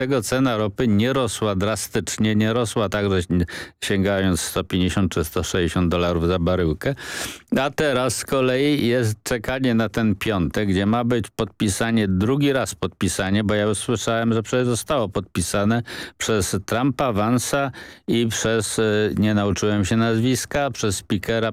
tego cena ropy nie rosła drastycznie, nie rosła tak, że sięgając 150 czy 160 dolarów za baryłkę. A teraz z kolei jest czekanie na ten piątek, gdzie ma być podpisanie, drugi raz podpisanie, bo ja już słyszałem, że przecież zostało podpisane przez Trumpa, Vance'a i przez, nie nauczyłem się nazwiska, przez speakera